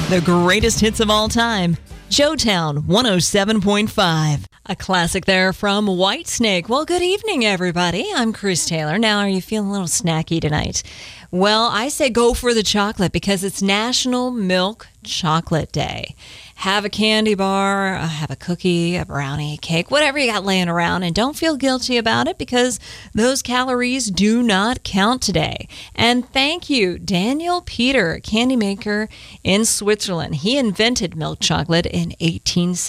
The greatest hits of all time. Joetown 107.5. A classic there from Whitesnake. Well, good evening, everybody. I'm Chris Taylor. Now, are you feeling a little snacky tonight? Well, I say go for the chocolate because it's National Milk Chocolate Day. Have a candy bar, have a cookie, a brownie, cake, whatever you got laying around, and don't feel guilty about it because those calories do not count today. And thank you, Daniel Peter, candy maker in Switzerland. He invented milk chocolate in 1870.